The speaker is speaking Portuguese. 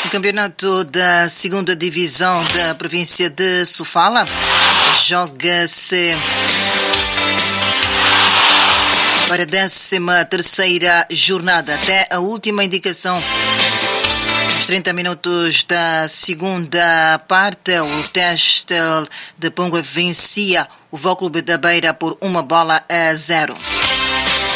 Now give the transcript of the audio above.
O campeonato da segunda divisão da província de Sofala joga-se para a 13ª jornada. Até a última indicação, os 30 minutos da segunda parte, o Testel de Ponga vencia o Vó Clube da Beira por 1-0.